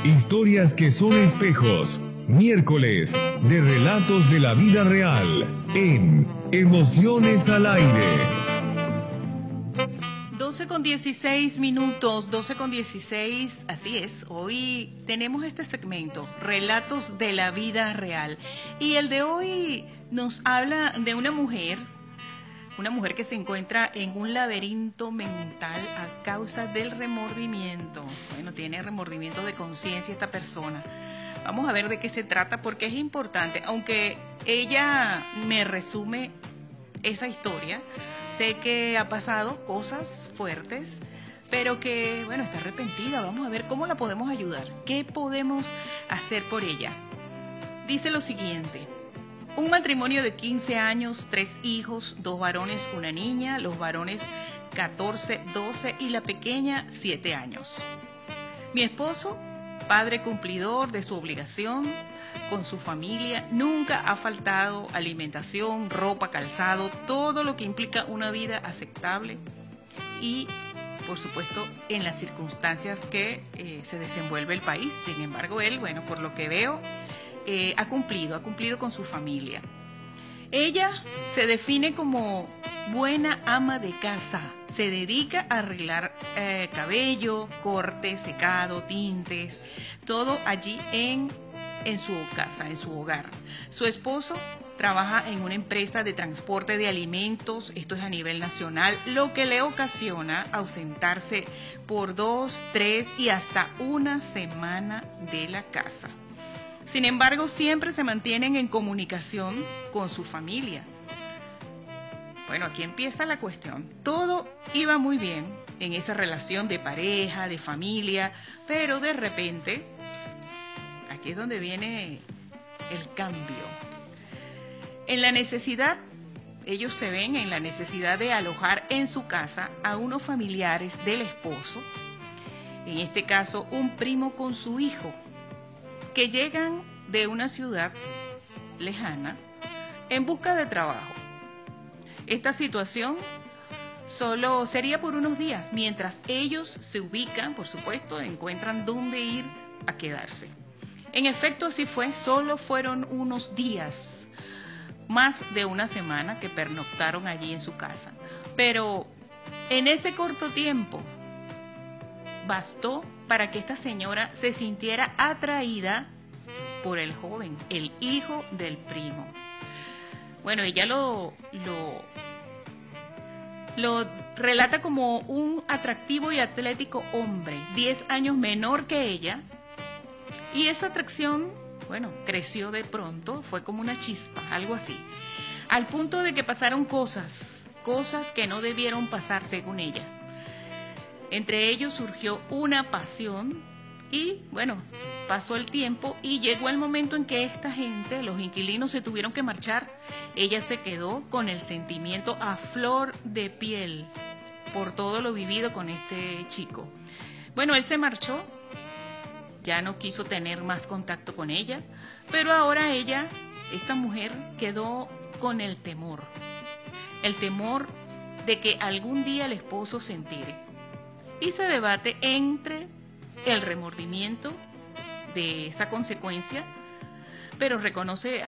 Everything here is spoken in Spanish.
Historias que son espejos. Miércoles de relatos de la vida real en Emociones al Aire. 12:16, 12:16, así es. Hoy tenemos este segmento, Relatos de la Vida Real. Y el de hoy nos habla de una mujer que se encuentra en un laberinto mental a causa del remordimiento. Bueno, tiene remordimiento de conciencia esta persona. Vamos a ver de qué se trata porque es importante. Aunque ella me resume esa historia, sé que ha pasado cosas fuertes, pero que, bueno, está arrepentida. Vamos a ver cómo la podemos ayudar. ¿Qué podemos hacer por ella? Dice lo siguiente. Un matrimonio de 15 años, 3 hijos, 2 varones, una niña, los varones 14, 12 y la pequeña 7 años. Mi esposo, padre cumplidor de su obligación con su familia, nunca ha faltado alimentación, ropa, calzado, todo lo que implica una vida aceptable y, por supuesto, en las circunstancias que se desenvuelve el país. Sin embargo, él, bueno, por lo que veo, ha cumplido con su familia. Ella se define como buena ama de casa, se dedica a arreglar cabello, corte, secado, tintes, todo allí en su casa, en su hogar. Su esposo trabaja en una empresa de transporte de alimentos, esto es a nivel nacional, lo que le ocasiona ausentarse por 2, 3 y hasta una semana de la casa. Sin embargo, siempre se mantienen en comunicación con su familia. Bueno, aquí empieza la cuestión. Todo iba muy bien en esa relación de pareja, de familia, pero de repente, aquí es donde viene el cambio. En la necesidad, ellos se ven en la necesidad de alojar en su casa a unos familiares del esposo, en este caso un primo con su hijo, que llegan de una ciudad lejana en busca de trabajo. Esta situación solo sería por unos días, mientras ellos se ubican, por supuesto, encuentran dónde ir a quedarse. En efecto, así fue, solo fueron unos días, más de una semana que pernoctaron allí en su casa. Pero en ese corto tiempo bastó para que esta señora se sintiera atraída por el joven, el hijo del primo. Bueno, ella lo relata como un atractivo y atlético hombre, 10 años menor que ella, y esa atracción, bueno, creció de pronto, fue como una chispa, algo así, al punto de que pasaron cosas que no debieron pasar según ella. Entre ellos surgió una pasión y, bueno, pasó el tiempo y llegó el momento en que esta gente, los inquilinos, se tuvieron que marchar. Ella se quedó con el sentimiento a flor de piel por todo lo vivido con este chico. Bueno, él se marchó, ya no quiso tener más contacto con ella, pero ahora ella, esta mujer, quedó con el temor de que algún día el esposo se entere. Y se debate entre el remordimiento de esa consecuencia, pero reconoce